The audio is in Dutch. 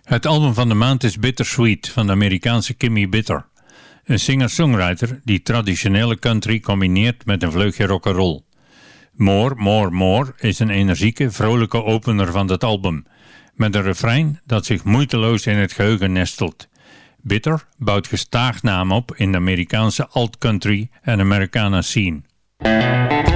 Het album van de maand is Bittersweet van de Amerikaanse Kimmy Bitter. Een singer-songwriter die traditionele country combineert met een vleugje rock'n'roll. More, More, More is een energieke, vrolijke opener van het album, met een refrein dat zich moeiteloos in het geheugen nestelt. Bitter bouwt gestaag naam op in de Amerikaanse alt-country en Americana scene.